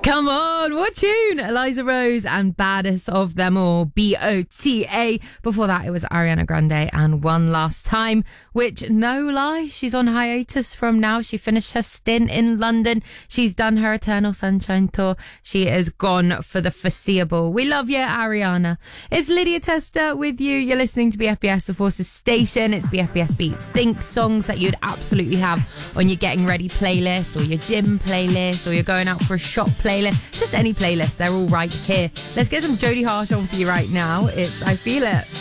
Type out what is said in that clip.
Come on, what tune? Eliza Rose and Baddest of Them All, BOTA. Before that, it was Ariana Grande and One Last Time, which, no lie, she's on hiatus from now. She finished her stint in London. She's done her Eternal Sunshine tour. She is gone for the foreseeable. We love you, Ariana. It's Lydia Tester with you. You're listening to BFBS, the Forces station. It's BFBS Beats. Think songs that you'd absolutely have on your getting ready playlist or your gym playlist or you're going out for a shop playlist. Just any playlist, they're all right here. Let's get some Jodie Harsh on for you right now. It's I Feel It.